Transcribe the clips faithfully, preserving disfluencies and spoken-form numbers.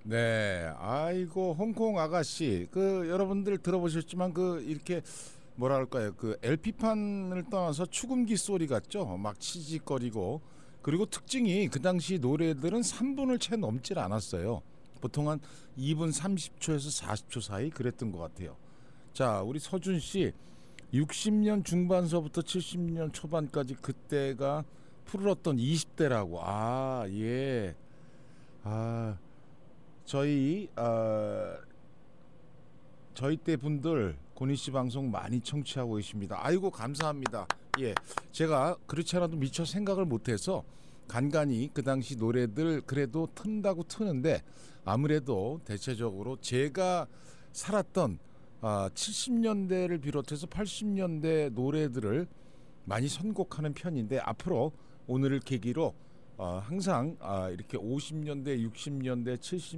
네, 아이고 홍콩 아가씨, 그 여러분들 들어보셨지만 그 이렇게 뭐라 할까요? 그 엘피판을 떠나서 축음기 소리 같죠? 막 치직거리고 그리고 특징이 그 당시 노래들은 삼 분을 채 넘질 않았어요. 보통 한 이 분 삼십 초에서 사십 초 사이 그랬던 것 같아요. 자, 우리 서준 씨 육십 년 중반서부터 칠십 년 초반까지 그때가 푸르렀던 이십 대라고. 아, 예. 아, 저희 어, 저희 때 분들 고니 씨 방송 많이 청취하고 계십니다. 아이고 감사합니다. 예, 제가 그렇지 않아도 미처 생각을 못해서 간간히 그 당시 노래들 그래도 튼다고 트는데 아무래도 대체적으로 제가 살았던 아, 칠십 년대를 비롯해서 팔십 년대 노래들을 많이 선곡하는 편인데 앞으로 오늘을 계기로 어, 항상 아, 이렇게 오십 년대, 육십 년대, 칠십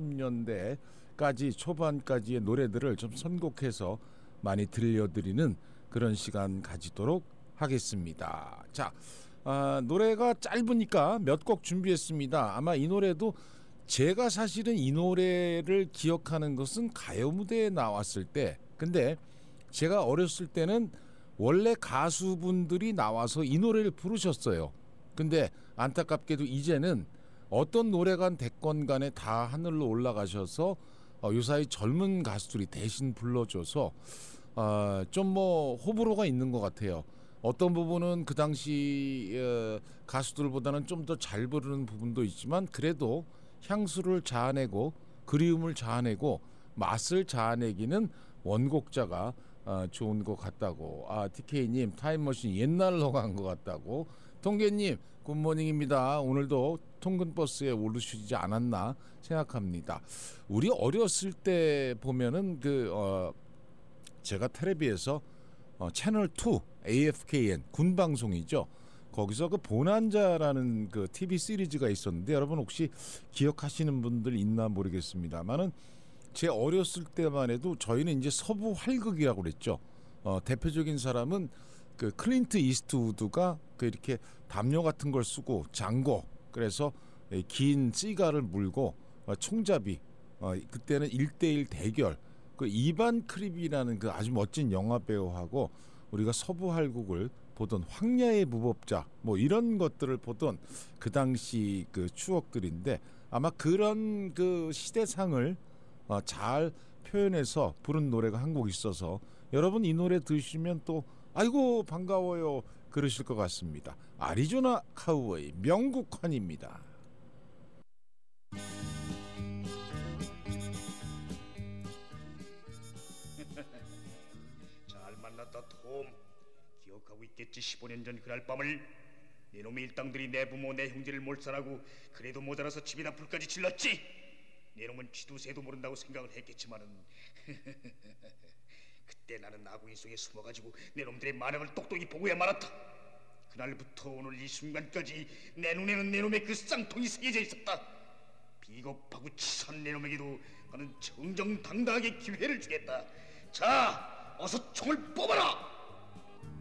년대까지 초반까지의 노래들을 좀 선곡해서 많이 들려드리는 그런 시간 가지도록 하겠습니다. 자, 아, 노래가 짧으니까 몇 곡 준비했습니다. 아마 이 노래도 제가 사실은 이 노래를 기억하는 것은 가요 무대에 나왔을 때, 근데 제가 어렸을 때는 원래 가수분들이 나와서 이 노래를 부르셨어요. 근데 안타깝게도 이제는 어떤 노래가 됐건 간에 다 하늘로 올라가셔서 어, 요사이 젊은 가수들이 대신 불러줘서 어, 좀 뭐 호불호가 있는 것 같아요. 어떤 부분은 그 당시 어, 가수들보다는 좀 더 잘 부르는 부분도 있지만 그래도 향수를 자아내고 그리움을 자아내고 맛을 자아내기는 원곡자가 어, 좋은 것 같다고. 아, 티케이님 타임머신 옛날로 간 것 같다고. 통계님 굿모닝입니다. 오늘도 통근버스에 오르시지 않았나 생각합니다. 우리 어렸을 때 보면은 그 어, 제가 텔레비에서 어, 채널 투 에이에프케이엔 군방송이죠. 거기서 그 보난자라는 그 티비 시리즈가 있었는데 여러분 혹시 기억하시는 분들 있나 모르겠습니다만은 제 어렸을 때만 해도 저희는 이제 서부 활극이라고 그랬죠. 어, 대표적인 사람은 그 클린트 이스트우드가 그 이렇게 담요 같은 걸 쓰고 장고 그래서 긴 시가를 물고 어, 총잡이 어, 그때는 일대일 대결 그 이반 크립이라는 그 아주 멋진 영화 배우하고 우리가 서부 활극을 보던 황야의 무법자 뭐 이런 것들을 보던 그 당시 그 추억들인데 아마 그런 그 시대상을 어, 잘 표현해서 부른 노래가 한 곡 있어서 여러분 이 노래 들으시면 또 아이고 반가워요 그러실 것 같습니다. 아리조나 카우보이 명곡환입니다. 잘 만났다 톰. 기억하고 있겠지. 십오 년 전 그날 밤을 네 놈의 일당들이 내 부모 내 형제를 몰살하고 그래도 모자라서 집에다 불까지 질렀지. 네 놈은 쥐도 새도 모른다고 생각을 했겠지만은 그때 나는 나구인 속에 숨어가지고 내 놈들의 만행을 똑똑히 보고야 말았다. 그날부터 오늘 이 순간까지 내 눈에는 내 놈의 그 쌍통이 새겨져 있었다. 비겁하고 치사한 내 놈에게도 나는 정정당당하게 기회를 주겠다. 자, 어서 총을 뽑아라.